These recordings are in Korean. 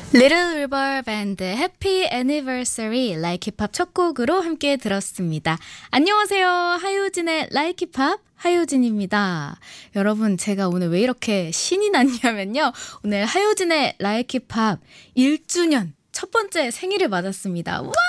Little River Band Happy Anniversary Like 힙합 첫 곡으로 함께 들었습니다. 안녕하세요. 하효진의 Like 힙합 하효진입니다. 여러분, 제가 오늘 왜 이렇게 신이 났냐면요. 오늘 하효진의 Like 힙합 1주년 첫 번째 생일을 맞았습니다. 와!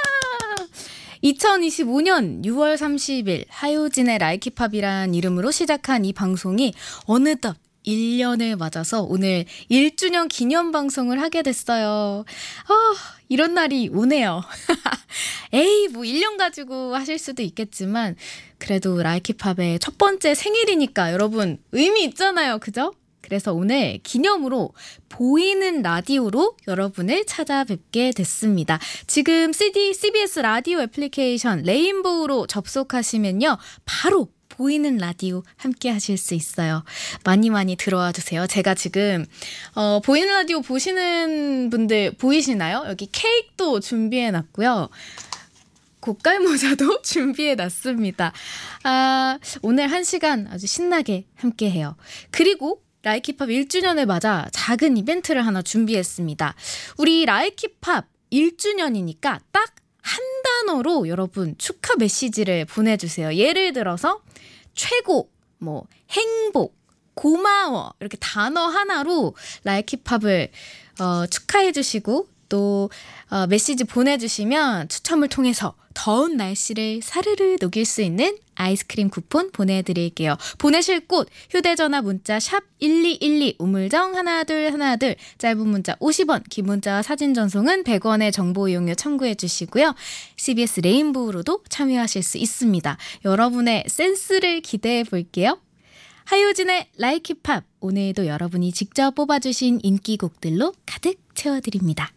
2025년 6월 30일 하효진의 Like 힙합이란 이름으로 시작한 이 방송이 어느덧 1년을 맞아서 오늘 1주년 기념 방송을 하게 됐어요. 이런 날이 오네요. 에이, 뭐 1년 가지고 하실 수도 있겠지만 그래도 라이키팝의 첫 번째 생일이니까 여러분 의미 있잖아요. 그죠? 그래서 오늘 기념으로 보이는 라디오로 여러분을 찾아뵙게 됐습니다. 지금 CBS 라디오 애플리케이션 레인보우로 접속하시면요. 바로 보이는 라디오 함께 하실 수 있어요. 많이 많이 들어와 주세요. 제가 지금 보이는 라디오 보시는 분들 보이시나요? 여기 케이크도 준비해 놨고요. 고깔 모자도 준비해 놨습니다. 오늘 1시간 아주 신나게 함께 해요. 그리고 라이키팝 1주년을 맞아 작은 이벤트를 하나 준비했습니다. 우리 라이키팝 1주년이니까 딱 한 단어로 여러분 축하 메시지를 보내주세요. 예를 들어서 최고, 행복, 고마워 이렇게 단어 하나로 라이키팝을 축하해 주시고 또 메시지 보내주시면 추첨을 통해서 더운 날씨를 사르르 녹일 수 있는 아이스크림 쿠폰 보내드릴게요. 보내실 곳 휴대전화 문자 샵 1212 우물정 1212 짧은 문자 50원 긴 문자와 사진 전송은 100원의 정보 이용료 청구해 주시고요. CBS 레인보우로도 참여하실 수 있습니다. 여러분의 센스를 기대해 볼게요. 하효진의 Like 힙합 오늘도 여러분이 직접 뽑아주신 인기곡들로 가득 채워드립니다.